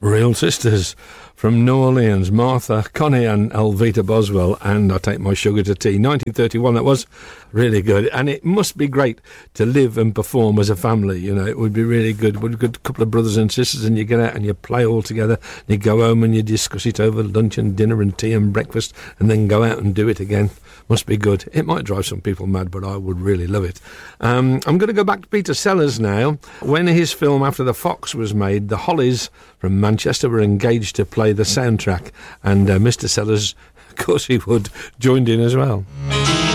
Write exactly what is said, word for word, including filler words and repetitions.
Real Sisters from New Orleans, Martha Connie and Elvita Boswell, and I Take My Sugar to Tea. nineteen thirty-one, that was really good. And it must be great to live and perform as a family, you know. It would be really good. We've got a couple of brothers and sisters, and you get out and you play all together. You go home and you discuss it over lunch and dinner and tea and breakfast, and then go out and do it again. Must be good. It might drive some people mad, but I would really love it. Um, I'm going to go back to Peter Sellers now. When his film After the Fox was made, the Hollies from Manchester were engaged to play the soundtrack, and uh, Mister Sellers, of course he would, joined in as well.